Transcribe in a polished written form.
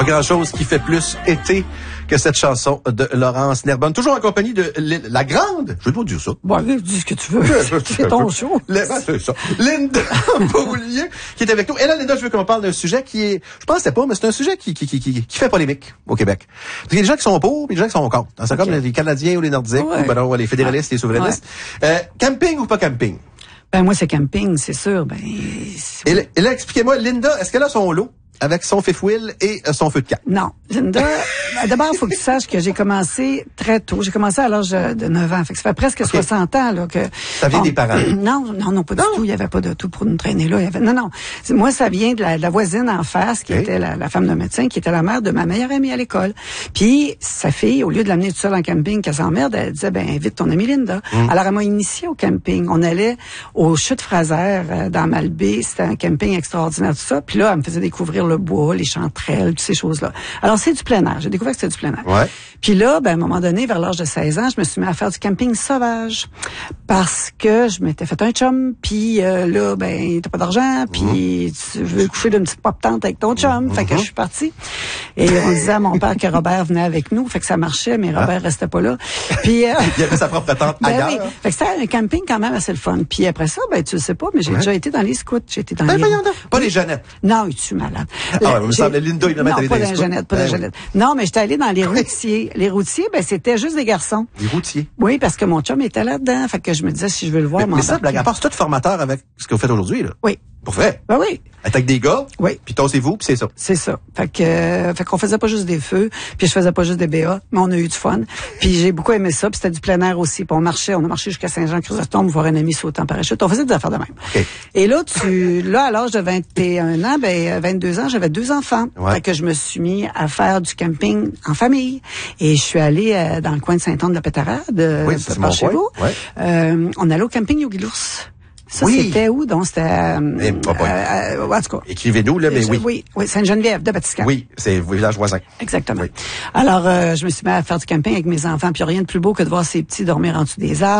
Pas grand-chose qui fait plus été que cette chanson de Laurence Nerbonne. Toujours en compagnie de la grande, je vais pas dire ça. Bon, dis ce que tu veux. C'est ton show. C'est ça. Linda Beaulieu, qui est avec nous. Et là, Linda, je veux qu'on parle d'un sujet qui est, je pensais pas, mais c'est un sujet qui fait polémique au Québec. Parce qu'il y a des gens qui sont pour, et des gens qui sont contre. C'est comme les Canadiens ou les Nordiques, ou les fédéralistes, les souverainistes. Camping ou pas camping? Ben, moi, c'est camping, c'est sûr. Et là, expliquez-moi, Linda, est-ce qu'elle a son lot? Avec son fifouille et son feu de camp. Non. Linda, d'abord, il faut que tu saches que j'ai commencé très tôt. J'ai commencé à l'âge de 9 ans. Fait que ça fait presque 60 ans, là, que... Ça vient des parents? Non, pas du tout. Il y avait pas de tout pour nous traîner là. Non. Moi, ça vient de la voisine en face, qui était la femme de médecin, qui était la mère de ma meilleure amie à l'école. Puis, sa fille, au lieu de l'amener toute seule en camping, qu'elle s'emmerde, elle disait, invite ton amie Linda. Alors, elle m'a initiée au camping. On allait au Chute Fraser, dans Malbaie. C'était un camping extraordinaire, tout ça. Puis là, elle me faisait découvrir le bois, les chanterelles, toutes ces choses-là. Alors, c'est du plein air. J'ai découvert que c'était du plein air. Ouais. Puis là, à un moment donné, vers l'âge de 16 ans, je me suis mis à faire du camping sauvage. Parce que je m'étais fait un chum, puis là, t'as pas d'argent, puis tu veux coucher d'une petite pop-tente avec ton chum. Fait que je suis partie. Et on disait à mon père que Robert venait avec nous. Fait que ça marchait, mais Robert restait pas là. Puis... il avait sa propre tente ailleurs. Oui. Fait que c'était un camping quand même assez le fun. Puis après ça, tu le sais pas, mais j'ai déjà été dans les scouts. J'ai été dans Pas les Jeannettes. Non, es-tu malade? Il me semblait Linda, il devait mettre les Jeannettes, pas des Jeannettes. Non, mais j'étais allée dans les routiers. Les routiers, c'était juste des garçons. Les routiers? Oui, parce que mon chum était là-dedans. Fait que je me disais, si je veux le voir, mais ça, blague à part, c'est tout formateur avec ce que vous faites aujourd'hui, là. Oui. Pour vrai? Ben oui. Avec des gars? Oui. Puis tassez-vous, puis c'est ça. C'est ça. Fait qu'on faisait pas juste des feux, puis je faisais pas juste des BA, mais on a eu du fun. Puis j'ai beaucoup aimé ça, puis c'était du plein air aussi. Puis on a marché jusqu'à Saint-Jean-Chrysostome, voir un ami sauter en parachute. On faisait des affaires de même. Okay. Et là, à l'âge de 21 ans, 22 ans, j'avais 2 enfants. Ouais. Fait que je me suis mis à faire du camping en famille. Et je suis allée dans le coin de Saint-Anne-de-la-Pétarade, par chez vous. Ouais. On allait au camping Yogi l'ours. Ça, c'était où? Donc, c'était... en tout cas. Écrivez-nous, là, mais oui. Oui, Sainte-Geneviève de Batiscan. Oui, c'est le village voisin. Exactement. Oui. Alors, je me suis mis à faire du camping avec mes enfants, puis rien de plus beau que de voir ces petits dormir en dessous des arbres.